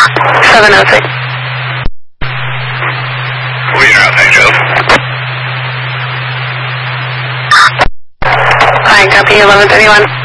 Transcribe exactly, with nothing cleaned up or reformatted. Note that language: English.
seven oh six. Leader out there, Joe. Hi, copy eleven thirty-one.